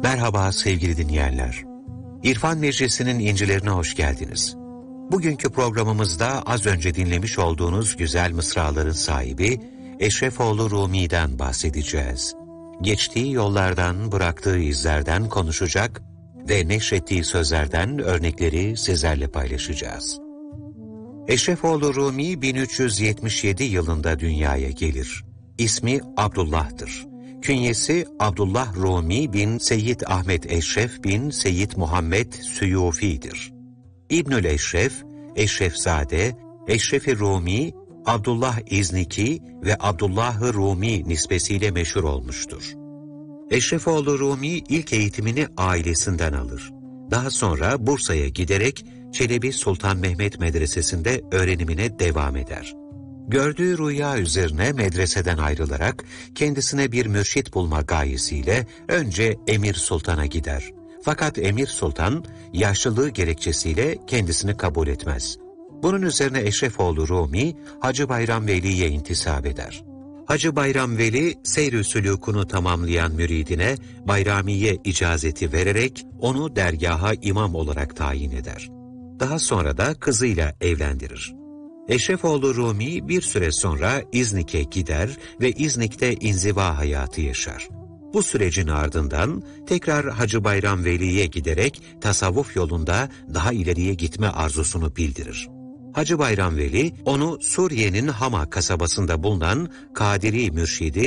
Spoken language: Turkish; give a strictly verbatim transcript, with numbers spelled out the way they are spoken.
Merhaba sevgili dinleyenler. İrfan Meclisi'nin incilerine hoş geldiniz. Bugünkü programımızda az önce dinlemiş olduğunuz güzel mısraların sahibi Eşrefoğlu Rumi'den bahsedeceğiz. Geçtiği yollardan, bıraktığı izlerden konuşacak ve neşrettiği sözlerden örnekleri sizlerle paylaşacağız. Eşrefoğlu Rumi bin üç yüz yetmiş yedi yılında dünyaya gelir. İsmi Abdullah'tır. Künyesi Abdullah Rumi bin Seyyid Ahmet Eşref bin Seyyid Muhammed Süyufi'dir. İbnül Eşref, Eşrefzade, Eşref-i Rumi, Abdullah İzniki ve Abdullah-ı Rumi nispesiyle meşhur olmuştur. Eşrefoğlu Rumi ilk eğitimini ailesinden alır. Daha sonra Bursa'ya giderek Çelebi Sultan Mehmet Medresesi'nde öğrenimine devam eder. Gördüğü rüya üzerine medreseden ayrılarak kendisine bir mürşit bulma gayesiyle önce Emir Sultan'a gider. Fakat Emir Sultan yaşlılığı gerekçesiyle kendisini kabul etmez. Bunun üzerine Eşrefoğlu Rumi Hacı Bayram Veli'ye intisap eder. Hacı Bayram Veli seyr-i sülûkunu tamamlayan müridine Bayramiye icazeti vererek onu dergaha imam olarak tayin eder. Daha sonra da kızıyla evlendirir. Eşrefoğlu Rumi bir süre sonra İznik'e gider ve İznik'te inziva hayatı yaşar. Bu sürecin ardından tekrar Hacı Bayram Veli'ye giderek tasavvuf yolunda daha ileriye gitme arzusunu bildirir. Hacı Bayram Veli onu Suriye'nin Hama kasabasında bulunan Kadiri mürşidi